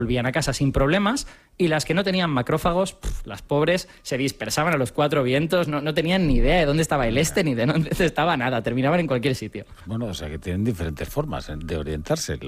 volvían a casa sin problemas, y las que no tenían macrófagos, las pobres, se dispersaban a los cuatro vientos, no tenían ni idea de dónde estaba el este ni de dónde estaba nada, terminaban en cualquier sitio. Bueno, o sea que tienen diferentes formas de orientarse.